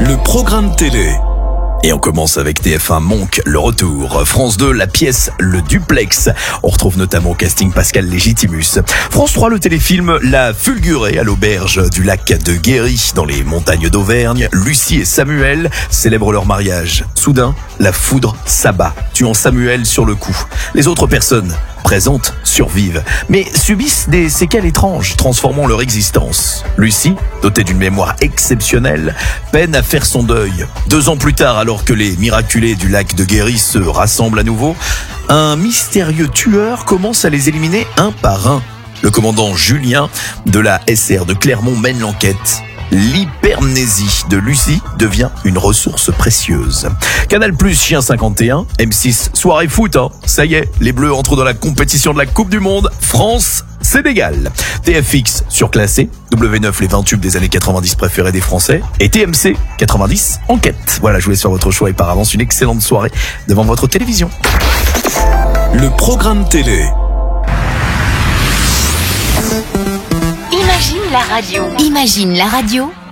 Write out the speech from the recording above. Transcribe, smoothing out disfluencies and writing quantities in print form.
Le programme télé. Et on commence avec TF1 Monk, le retour. France 2, la pièce Le Duplex. On retrouve notamment au casting Pascal Légitimus. France 3, le téléfilm La Fulgurée à l'auberge du lac de Guéry, dans les montagnes d'Auvergne. Lucie et Samuel célèbrent leur mariage. Soudain, la foudre s'abat, tuant Samuel sur le coup. Les autres personnes présentes survivent, mais subissent des séquelles étranges, transformant leur existence. Lucie, dotée d'une mémoire exceptionnelle, peine à faire son deuil. 2 ans plus tard, alors que les miraculés du lac de Guéry se rassemblent à nouveau, un mystérieux tueur commence à les éliminer un par un. Le commandant Julien de la SR de Clermont mène l'enquête. L'hypermnésie de Lucie devient une ressource précieuse. Canal+, Chien 51, M6, soirée foot, ça y est, les Bleus entrent dans la compétition de la Coupe du Monde, France-Sénégal. TFX, surclassé, W9, les 20 tubes des années 90 préférés des Français, et TMC, 90, enquête. Voilà, je vous laisse faire votre choix et par avance une excellente soirée devant votre télévision. Le programme télé. Imagine la radio. Imagine la radio